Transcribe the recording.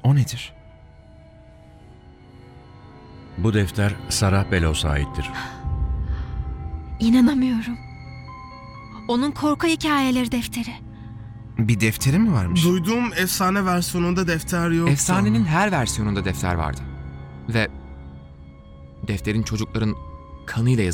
O nedir? Bu defter Sarah Belos'a aittir. İnanamıyorum. Onun korku hikayeleri defteri. Bir defteri mi varmış? Duyduğum efsane versiyonunda defter yoktu. Efsanenin her versiyonunda defter vardı. Ve defterin çocukların kanıyla yazılmıştı.